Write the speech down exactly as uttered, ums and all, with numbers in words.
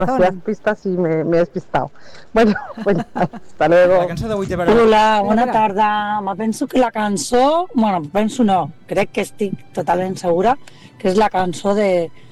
demasiadas pistas y me, me he despistado. Bueno, pues nada, hasta luego. La cançó d'avui té a veure... Hola, bona Mira, tarda. Me penso que la cançó... Bueno, penso no, crec que estic totalment segura que és la cançó de